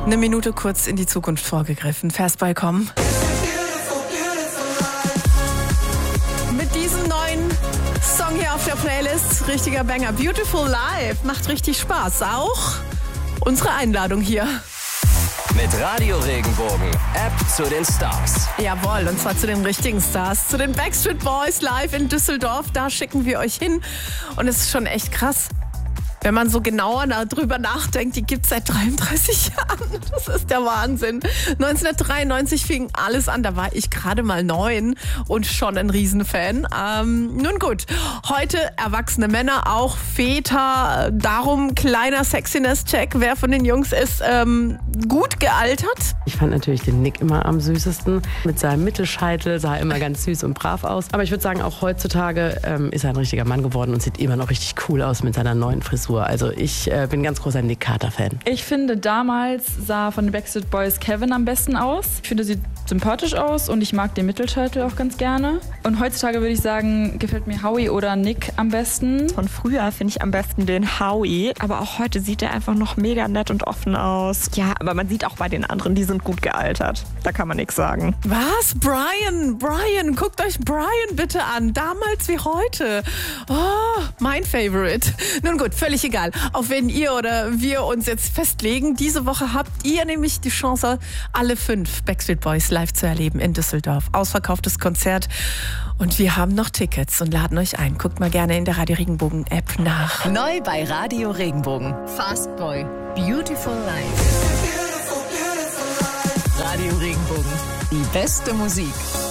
Eine Minute kurz in die Zukunft vorgegriffen. Fast by kommen. Mit diesem neuen Song hier auf der Playlist, richtiger Banger. Beautiful Life, macht richtig Spaß. Auch unsere Einladung hier. Mit Radio Regenbogen, App zu den Stars. Jawohl, und zwar zu den richtigen Stars, zu den Backstreet Boys live in Düsseldorf. Da schicken wir euch hin und es ist schon echt krass. Wenn man so genauer darüber nachdenkt, die gibt es seit 33 Jahren. Das ist der Wahnsinn. 1993 fing alles an, da war ich gerade mal 9 und schon ein Riesenfan. Nun gut, heute erwachsene Männer, auch Väter. Darum kleiner Sexiness-Check. Wer von den Jungs ist gut gealtert? Ich fand natürlich den Nick immer am süßesten. Mit seinem Mittelscheitel sah er immer ganz süß und brav aus. Aber ich würde sagen, auch heutzutage ist er ein richtiger Mann geworden und sieht immer noch richtig cool aus mit seiner neuen Frisur. Also ich bin ein ganz großer Nick Carter-Fan. Ich finde, damals sah von den Backstreet Boys Kevin am besten aus. Ich finde, er sieht sympathisch aus und ich mag den Mittelscheitel auch ganz gerne. Und heutzutage würde ich sagen, gefällt mir Howie oder Nick am besten. Von früher finde ich am besten den Howie, aber auch heute sieht er einfach noch mega nett und offen aus. Ja, aber man sieht auch bei den anderen, die sind gut gealtert. Da kann man nichts sagen. Was? Brian, guckt euch Brian bitte an. Damals wie heute. Oh, mein Favorite. Nun gut, völlig egal, auf wen ihr oder wir uns jetzt festlegen. Diese Woche habt ihr nämlich die Chance, alle 5 Backstreet Boys live zu erleben in Düsseldorf. Ausverkauftes Konzert. Und wir haben noch Tickets und laden euch ein. Guckt mal gerne in der Radio Regenbogen App nach. Neu bei Radio Regenbogen. Fast Boy. Beautiful Life. Radio Regenbogen. Die beste Musik.